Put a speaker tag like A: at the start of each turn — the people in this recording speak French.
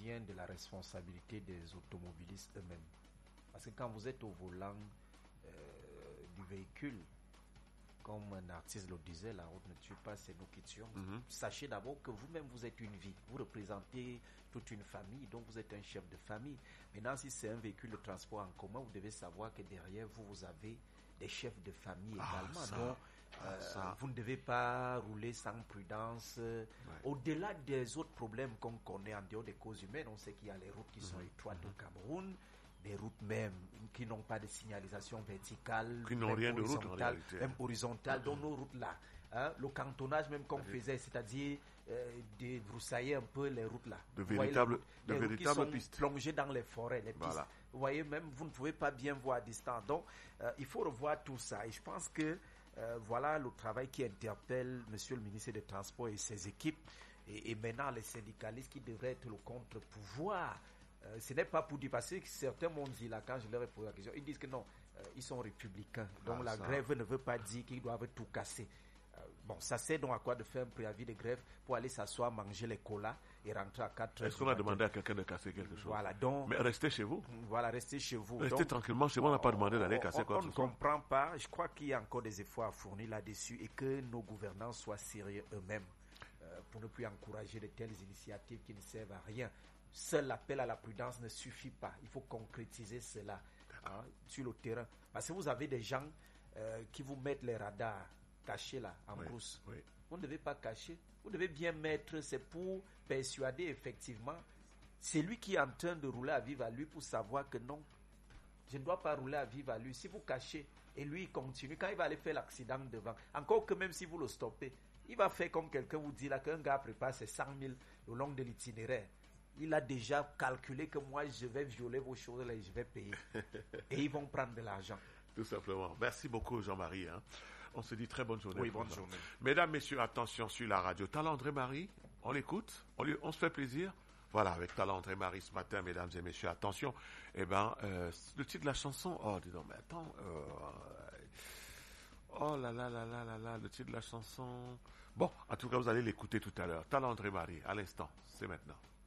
A: vient de la responsabilité des automobilistes eux-mêmes. Parce que quand vous êtes au volant du véhicule, comme un artiste le disait, la route ne tue pas, c'est nous qui tuons. Sachez d'abord que vous-même, vous êtes une vie. Vous représentez toute une famille, donc vous êtes un chef de famille. Maintenant, si c'est un véhicule de transport en commun, vous devez savoir que derrière vous, vous avez des chefs de famille également. Donc, vous ne devez pas rouler sans prudence. Au-delà des autres problèmes qu'on connaît en dehors des causes humaines, on sait qu'il y a les routes qui sont étroites au Cameroun, des routes même qui n'ont pas de signalisation verticale,
B: qui n'ont rien de route en réalité,
A: même horizontale, dans nos routes là, le cantonnage même qu'on faisait, c'est-à-dire débroussailler un peu les routes là,
B: de véritables
A: pistes plongées dans les forêts, les pistes. Voilà. Vous voyez, même vous ne pouvez pas bien voir à distance. Donc il faut revoir tout ça, et je pense que voilà le travail qui interpelle Monsieur le ministre des Transports et ses équipes, et maintenant les syndicalistes qui devraient être le contre-pouvoir. Ce n'est pas pour dire, parce que certains m'ont dit là, quand je leur ai posé la question, ils disent que non, ils sont républicains, donc la grève ne veut pas dire qu'ils doivent tout casser. Bon, ça sert donc à quoi de faire un préavis de grève pour aller s'asseoir, manger les colas et rentrer à 4 heures.
B: Est-ce qu'on a demandé à quelqu'un de casser quelque chose?
A: Voilà, donc.
B: Mais restez chez vous.
A: Voilà, restez chez vous.
B: Restez tranquillement chez vous, on n'a pas demandé d'aller casser quoi que ce soit.
A: On ne comprend pas. Je crois qu'il y a encore des efforts à fournir là-dessus, et que nos gouvernants soient sérieux eux-mêmes pour ne plus encourager de telles initiatives qui ne servent à rien. Seul l'appel à la prudence ne suffit pas. Il faut concrétiser cela sur le terrain. Parce que vous avez des gens qui vous mettent les radars cachés là, en brousse. Oui. Vous ne devez pas cacher. Vous devez bien mettre, c'est pour persuader effectivement. C'est lui qui est en train de rouler à vive allure pour savoir que non, je ne dois pas rouler à vive allure. Si vous cachez et lui il continue, quand il va aller faire l'accident devant, encore que même si vous le stoppez, il va faire comme quelqu'un vous dit là, qu'un gars prépare ses 100 000 le long de l'itinéraire. Il a déjà calculé que moi, je vais violer vos choses là et je vais payer. Et ils vont prendre de l'argent.
B: Tout simplement. Merci beaucoup, Jean-Marie. On se dit très bonne journée.
A: Oui, bonne journée.
B: Mesdames, messieurs, attention sur la radio. Talent André-Marie, on l'écoute, on se fait plaisir. Voilà, avec Talent André-Marie ce matin, mesdames et messieurs, attention. Le titre de la chanson, dis donc, mais attends, oh là là là là là là, le titre de la chanson. Bon, en tout cas, vous allez l'écouter tout à l'heure. Talent André-Marie, à l'instant, c'est maintenant.